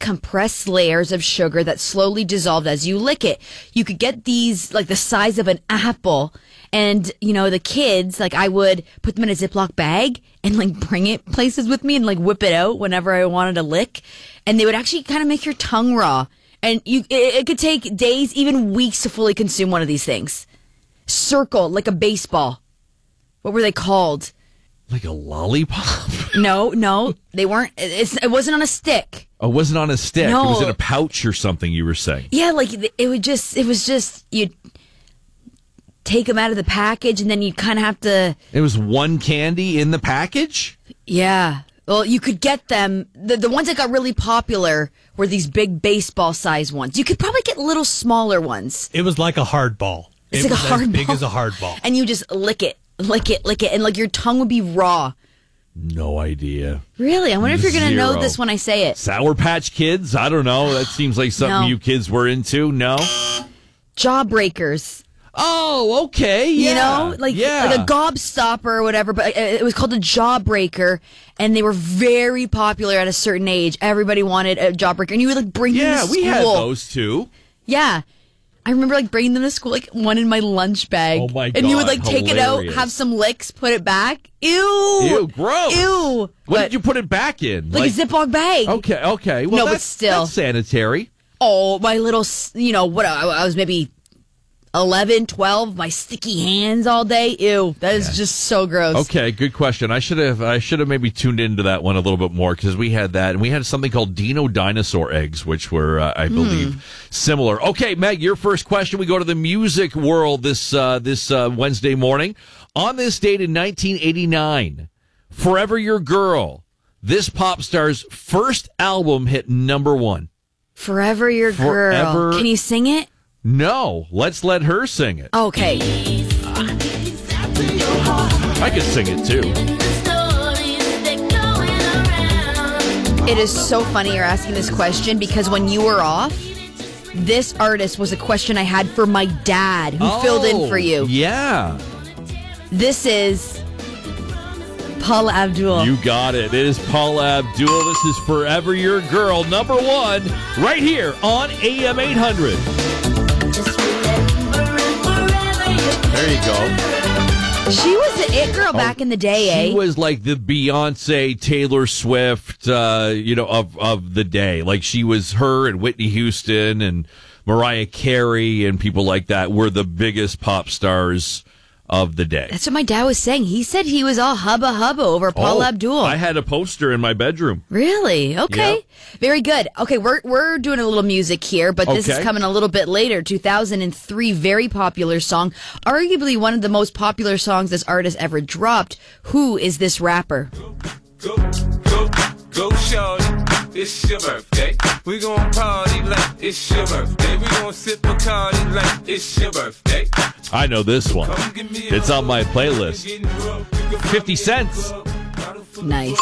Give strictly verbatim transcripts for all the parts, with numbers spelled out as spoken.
compressed layers of sugar that slowly dissolved as you lick it. You could get these like the size of an apple. And, you know, the kids, like I would put them in a Ziploc bag and like bring it places with me and like whip it out whenever I wanted to lick. And they would actually kind of make your tongue raw. And you, it, it could take days, even weeks to fully consume one of these things. Circle, like a baseball. What were they called? Like a lollipop? No, no, they weren't. It's, it wasn't on a stick. Oh, it wasn't on a stick. No. It was in a pouch or something, you were saying. Yeah, like it would just, it was just, you'd take them out of the package and then you kind of have to. It was one candy in the package? Yeah. Well, you could get them. The, the ones that got really popular were these big baseball size ones. You could probably get little smaller ones. It was like a hard ball. It's it like was a hard as big ball. as a hard ball. And you just lick it, lick it, lick it. And like your tongue would be raw. No idea. Really? I wonder if you're going to know Zero. this when I say it. Sour Patch Kids? I don't know. That seems like something No. you kids were into. No? Jawbreakers. Oh, okay. Yeah. You know, like, yeah. like a gobstopper or whatever, but it was called a jawbreaker, and they were very popular at a certain age. Everybody wanted a jawbreaker, and you would like bring them Yeah, to school. we had those too. Yeah. I remember like bringing them to school, like one in my lunch bag. Oh my And you would God, like take it out, hilarious. have some licks, put it back. Ew. Ew, gross. Ew. What But- did you put it back in? Like, a Ziploc bag. Okay, okay. Well, No, but that's, still. that's sanitary. Oh, my little, s- you know, what, I, I was maybe eleven, twelve, my sticky hands all day. Ew, that is just so gross. Okay, good question. I should have I should have maybe tuned into that one a little bit more because we had that and we had something called Dino dinosaur eggs, which were uh, I believe Hmm. similar. Okay, Meg, your first question. We go to the music world this uh, this uh, Wednesday morning. On this date in nineteen eighty-nine, "Forever Your Girl," this pop star's first album hit number one. Forever Your Forever- Girl. Can you sing it? No, let's let her sing it. Okay. I could sing it too. It is so funny you're asking this question because when you were off, this artist was a question I had for my dad who filled in for you. Yeah. This is Paula Abdul. You got it. It is Paula Abdul. This is Forever Your Girl, number one, right here on A M eight hundred. There you go. She was the it girl back in the day, eh? She was like the Beyonce, Taylor Swift, uh, you know, of, of the day. Like she was her and Whitney Houston and Mariah Carey and people like that were the biggest pop stars of the day. That's what my dad was saying. He said he was all hubba hubba over Paula Oh, Abdul. I had a poster in my bedroom. Really? Okay. Yep. Very good. Okay, we're we're doing a little music here, but this is Okay. coming a little bit later. two thousand three, very popular song. Arguably one of the most popular songs this artist ever dropped. Who is this rapper? Go, go, go, shorty. It's your birthday. We gon' party like it's your birthday. We gon' sip a party like it's your birthday. I know this one. Come give me a It's on my playlist. fifty cents. Nice.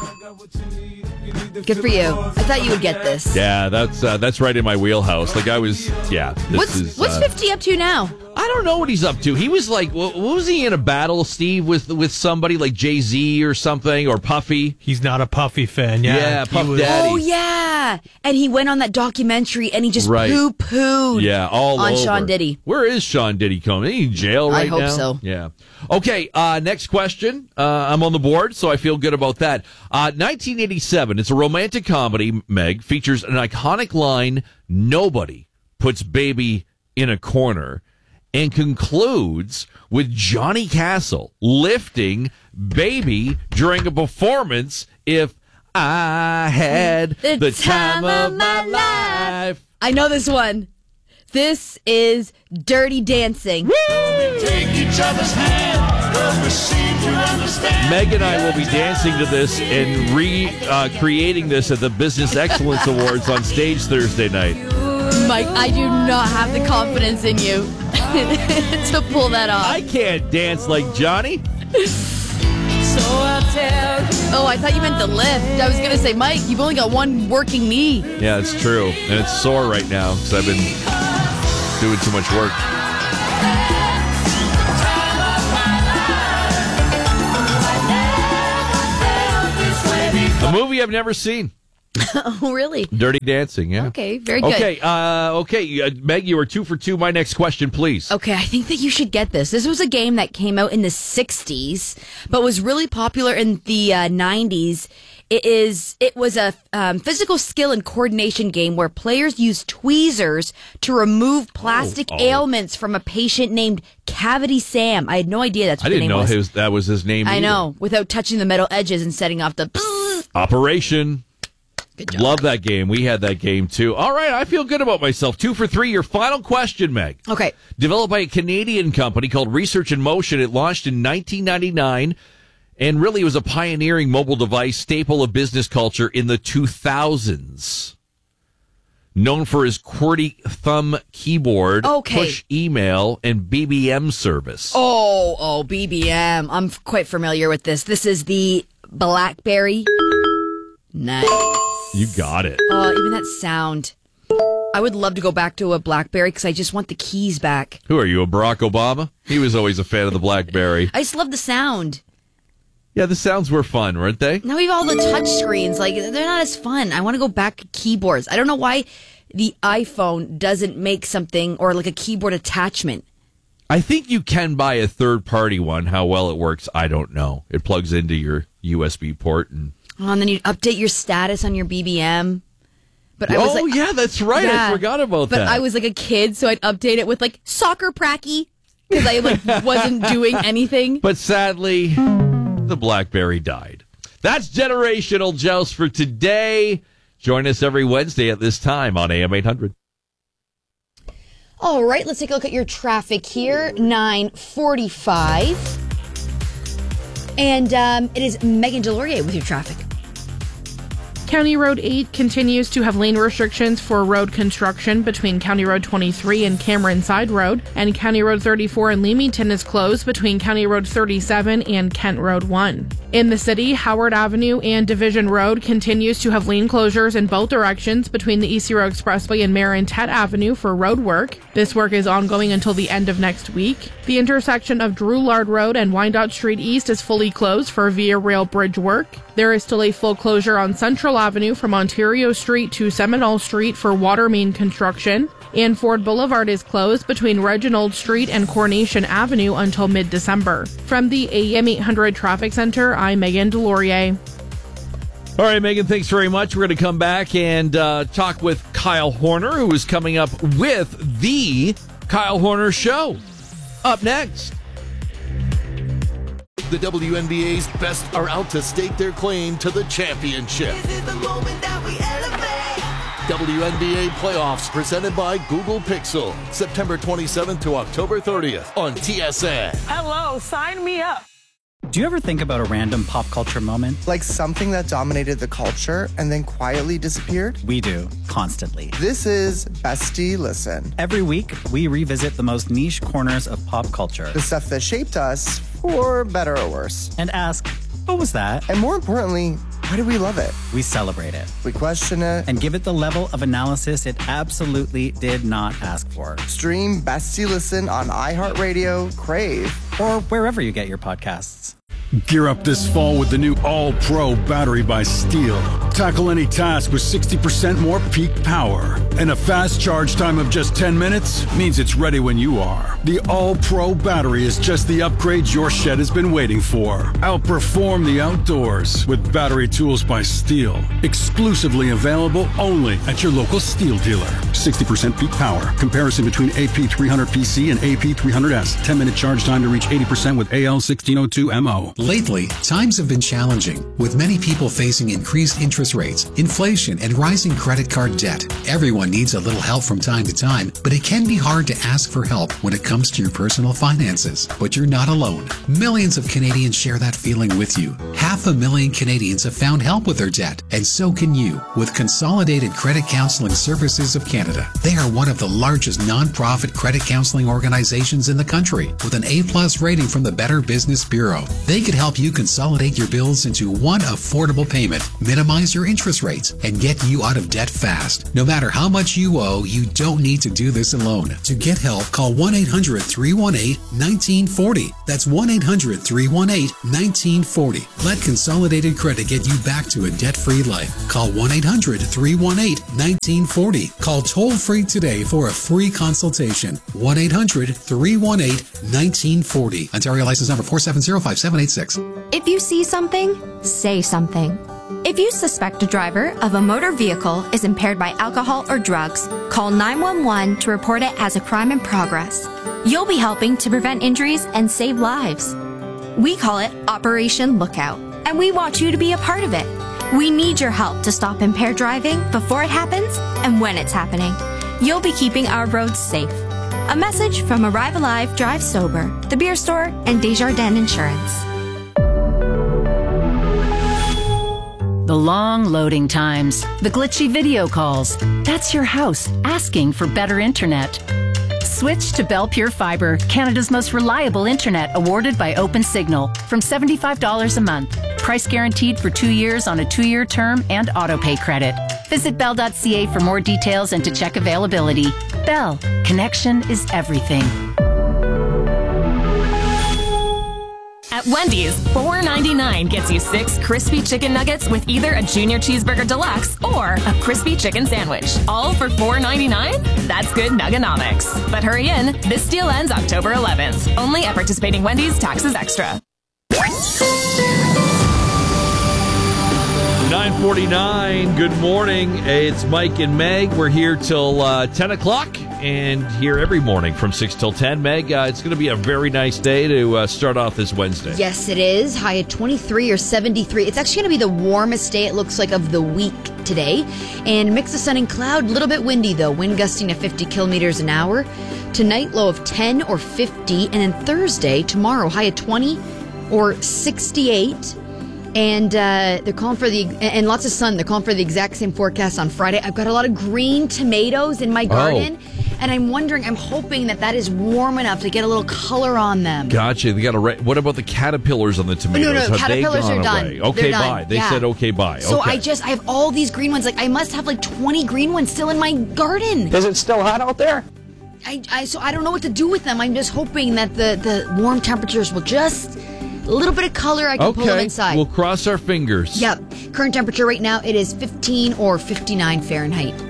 Good for you. I thought you would get this. Yeah, that's uh, that's right in my wheelhouse. Like I was, yeah. This What's is, what's uh, fifty up to now? I don't know what he's up to. He was like, what, what was he in a battle, Steve, with with somebody like Jay-Z or something, or Puffy? He's not a Puffy fan. Yeah, Yeah, he Puff was- Daddy. Oh yeah. And he went on that documentary and he just Right. poo pooed Yeah, all on over. Sean Diddy. Where is Sean Diddy coming? Is he in jail right I hope now? so. Yeah. Okay, uh, next question. Uh, I'm on the board, so I feel good about that. Uh, nineteen eighty-seven, it's a romantic comedy, Meg, features an iconic line, "Nobody puts baby in a corner," and concludes with Johnny Castle lifting Baby during a performance, "If I Had the, The time, time of of my my life." I know this one. This is Dirty Dancing. Take each other's hand, 'cause we seem to understand. Meg and I will be dancing to this and re-creating this at the Business Excellence Awards on stage Thursday night. Mike, I do not have the confidence in you to pull that off. I can't dance like Johnny. So I'll tell you. Oh, I thought you meant the lift. I was going to say, Mike, you've only got one working knee. Yeah, it's true. And it's sore right now because I've been doing too much work. A movie I've never seen. Oh, really? Dirty Dancing, yeah. Okay, very good. Okay, uh, okay, uh, Meg, you are two for two. My next question, please. Okay, I think that you should get this. This was a game that came out in the sixties, but was really popular in the uh, nineties. It is. It was a um, physical skill and coordination game where players used tweezers to remove plastic Oh, oh. ailments from a patient named Cavity Sam. I had no idea that's what I the didn't name know was. his, that was his name I either. know, without touching the metal edges and setting off the... Operation. Good job. Love that game. We had that game, too. All right, I feel good about myself. Two for three. Your final question, Meg. Okay. Developed by a Canadian company called Research in Motion. It launched in nineteen ninety-nine and really was a pioneering mobile device staple of business culture in the two thousands. Known for his QWERTY thumb keyboard, Okay. push email, and B B M service. Oh, oh, B B M. I'm f- quite familiar with this. This is the BlackBerry. Nice. You got it. Oh, even that sound. I would love to go back to a BlackBerry because I just want the keys back. Who are you, a Barack Obama? He was always a fan of the BlackBerry. I just love the sound. Yeah, the sounds were fun, weren't they? Now we have all the touch screens. Like, they're not as fun. I want to go back to keyboards. I don't know why the iPhone doesn't make something or like a keyboard attachment. I think you can buy a third-party one. How well it works, I don't know. It plugs into your U S B port. And, Oh, and then you update your status on your B B M. But I was oh, like, yeah, that's right. Yeah. I forgot about but that. But I was like a kid, so I'd update it with like soccer pracky because I like wasn't doing anything. But sadly, the BlackBerry died. That's Generational Joust for today. Join us every Wednesday at this time on A M eight hundred. All right, let's take a look at your traffic here. nine forty-five. And um, it is Megan Delorier with your traffic. County Road eight continues to have lane restrictions for road construction between County Road twenty-three and Cameron Side Road, and County Road thirty-four in Leamington is closed between County Road thirty-seven and Kent Road one. In the city, Howard Avenue and Division Road continues to have lane closures in both directions between the E C Row Expressway and Marin Tet Avenue for road work. This work is ongoing until the end of next week. The intersection of Drouillard Road and Wyandotte Street East is fully closed for Via Rail Bridge work. There is still a full closure on Central Avenue from Ontario Street to Seminole Street for water main construction. And Ford Boulevard is closed between Reginald Street and Coronation Avenue until mid-December. From the A M eight hundred Traffic Center, I'm Megan Delorier. All right, Megan, thanks very much. We're going to come back and uh, talk with Kyle Horner, who is coming up with the Kyle Horner Show. Up next. The W N B A's best are out to stake their claim to the championship. This is the moment that we elevate. W N B A playoffs presented by Google Pixel. September twenty-seventh to October thirtieth on T S N. Hello, sign me up. Do you ever think about a random pop culture moment? Like something that dominated the culture and then quietly disappeared? We do, constantly. This is Bestie Listen. Every week, we revisit the most niche corners of pop culture. The stuff that shaped us, for better or worse. And ask, what was that? And more importantly, why do we love it? We celebrate it. We question it. And give it the level of analysis it absolutely did not ask for. Stream Bestie Listen on iHeartRadio, Crave, or wherever you get your podcasts. Gear up this fall with the new All-Pro battery by Steel. Tackle any task with sixty percent more peak power. And a fast charge time of just ten minutes means it's ready when you are. The All-Pro battery is just the upgrade your shed has been waiting for. Outperform the outdoors with battery tools by Steel. Exclusively available only at your local Steel dealer. sixty percent peak power. Comparison between A P three hundred P C and A P three hundred S. ten minute charge time to reach eighty percent with A L sixteen oh two M O. Lately, times have been challenging, with many people facing increased interest rates, inflation, and rising credit card debt. Everyone needs a little help from time to time, but it can be hard to ask for help when it comes to your personal finances. But you're not alone. Millions of Canadians share that feeling with you. Half a million Canadians have found help with their debt, and so can you with Consolidated Credit Counseling Services of Canada. They are one of the largest non-profit credit counseling organizations in the country, with an A-plus rating from the Better Business Bureau. They could help you consolidate your bills into one affordable payment, minimize stabilize your interest rates and get you out of debt fast. No matter how much you owe, you don't need to do this alone. To get help, call one eight hundred, three one eight, one nine four zero. That's one eight hundred, three one eight, one nine four zero. Let Consolidated Credit get you back to a debt-free life. Call one eight hundred, three one eight, one nine four zero. Call toll-free today for a free consultation. one eight hundred, three one eight, one nine four zero. Ontario license number four seven zero, five seven eight six. If you see something, say something. If you suspect a driver of a motor vehicle is impaired by alcohol or drugs, call nine one one to report it as a crime in progress. You'll be helping to prevent injuries and save lives. We call it Operation Lookout, and we want you to be a part of it. We need your help to stop impaired driving before it happens and when it's happening. You'll be keeping our roads safe. A message from Arrive Alive, Drive Sober, The Beer Store, and Desjardins Insurance. The long loading times, the glitchy video calls. That's your house asking for better internet. Switch to Bell Pure Fiber, Canada's most reliable internet, awarded by OpenSignal, from seventy-five dollars a month. Price guaranteed for two years on a two-year term and auto-pay credit. Visit bell dot c a for more details and to check availability. Bell, connection is everything. At Wendy's, four ninety-nine gets you six crispy chicken nuggets with either a junior cheeseburger deluxe or a crispy chicken sandwich. All for four ninety-nine? That's good nugganomics. But hurry in, this deal ends October eleventh. Only at participating Wendy's, taxes extra. nine forty-nine, good morning. It's Mike and Meg. We're here till uh, ten o'clock and here every morning from six till ten. Meg, uh, it's going to be a very nice day to uh, start off this Wednesday. Yes, it is. High at twenty-three or seventy-three. It's actually going to be the warmest day, it looks like, of the week today. And mix of sun and cloud, a little bit windy, though. Wind gusting to fifty kilometers an hour. Tonight, low of ten or fifty. And then Thursday, tomorrow, high at twenty or sixty-eight. And uh, they're calling for the, and lots of sun. They're calling for the exact same forecast on Friday. I've got a lot of green tomatoes in my garden. Oh. And I'm wondering, I'm hoping that that is warm enough to get a little color on them. Gotcha. They got a. Re- what about the caterpillars on the tomatoes? No, no, Have caterpillars they gone are done. away? Okay, They're done. bye. They yeah. said okay, bye. So okay. I just, I have all these green ones. Like, I must have like twenty green ones still in my garden. Is it still hot out there? I, I, so I don't know what to do with them. I'm just hoping that the, the warm temperatures will just, a little bit of color, I can okay. pull them inside. We'll cross our fingers. Yep. Current temperature right now, it is fifteen or fifty-nine Fahrenheit.